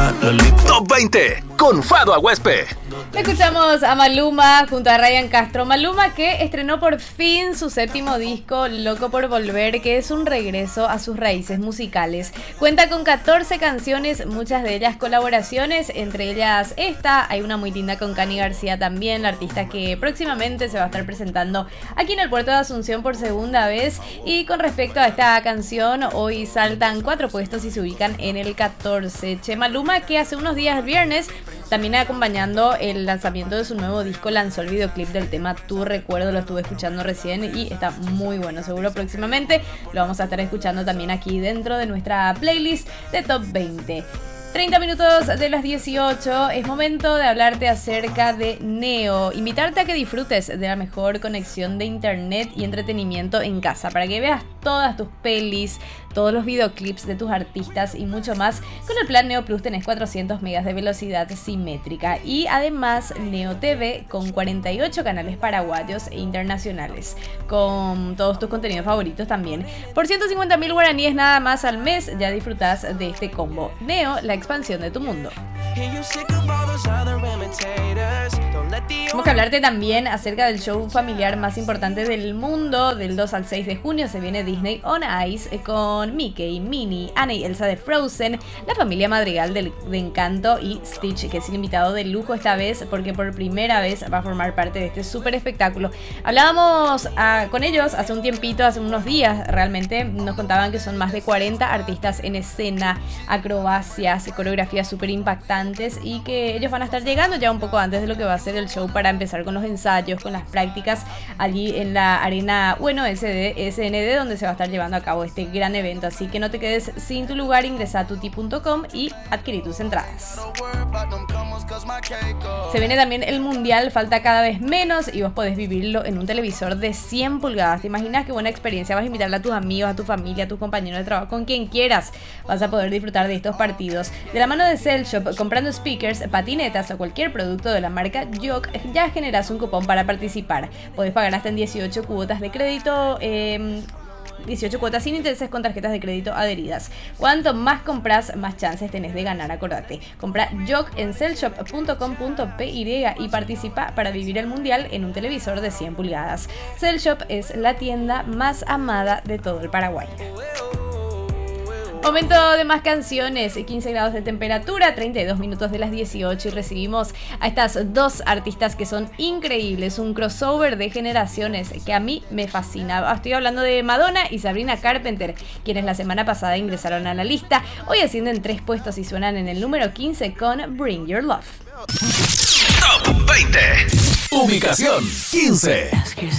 Top 20 con Fado Aguespe. Escuchamos a Maluma junto a Ryan Castro. Maluma, que estrenó por fin su séptimo disco, Loco por Volver, que es un regreso a sus raíces musicales. Cuenta con 14 canciones, muchas de ellas colaboraciones, entre ellas esta. Hay una muy linda con Cani García también, la artista que próximamente se va a estar presentando aquí en el puerto de Asunción por segunda vez. Y con respecto a esta canción, hoy saltan 4 puestos y se ubican en el 14. Maluma, que hace unos días, el viernes, también acompañando el lanzamiento de su nuevo disco, lanzó el videoclip del tema Tu Recuerdo. Lo estuve escuchando recién y está muy bueno. Seguro próximamente lo vamos a estar escuchando también aquí dentro de nuestra playlist de Top 20. 30 minutos de las 18, es momento de hablarte acerca de Neo, invitarte a que disfrutes de la mejor conexión de internet y entretenimiento en casa, para que veas todas tus pelis, todos los videoclips de tus artistas y mucho más. Con el plan Neo Plus tenés 400 megas de velocidad simétrica y además Neo TV con 48 canales paraguayos e internacionales, con todos tus contenidos favoritos también. Por 150.000 guaraníes nada más al mes ya disfrutás de este combo. Neo, la expansión de tu mundo. Tenemos que hablarte también acerca del show familiar más importante del mundo. Del 2 al 6 de junio se viene Disney on Ice con Mickey, Minnie, Anna y Elsa de Frozen, la familia Madrigal de Encanto y Stitch, que es el invitado de lujo esta vez porque por primera vez va a formar parte de este súper espectáculo. Hablábamos con ellos hace un tiempito, hace unos días realmente, nos contaban que son más de 40 artistas en escena, acrobacias, coreografías súper impactantes, y que ellos van a estar llegando ya un poco antes de lo que va a ser el show para empezar con los ensayos, con las prácticas allí en la arena SND, donde se va a estar llevando a cabo este gran evento. Así que no te quedes sin tu lugar, ingresa a tuti.com y adquirí tus entradas. Se viene también el mundial, falta cada vez menos y vos podés vivirlo en un televisor de 100 pulgadas. ¿Te imaginas qué buena experiencia? Vas a invitarle a tus amigos, a tu familia, a tus compañeros de trabajo, con quien quieras. Vas a poder disfrutar de estos partidos de la mano de Cell Shop, comprando speakers, patinetas o cualquier producto de la marca Yoke. Ya generas un cupón para participar. Podés pagar hasta en 18 cuotas de crédito, 18 cuotas sin intereses con tarjetas de crédito adheridas. Cuanto más compras, más chances tenés de ganar. Acordate, compra Yoke en cellshop.com.py y participa para vivir el mundial en un televisor de 100 pulgadas. Cell Shop es la tienda más amada de todo el Paraguay. Momento de más canciones, 15 grados de temperatura, 32 minutos de las 18 y recibimos a estas dos artistas que son increíbles, un crossover de generaciones que a mí me fascina. Estoy hablando de Madonna y Sabrina Carpenter, quienes la semana pasada ingresaron a la lista. Hoy ascienden 3 puestos y suenan en el número 15 con Bring Your Love. Top 20. Ubicación 15.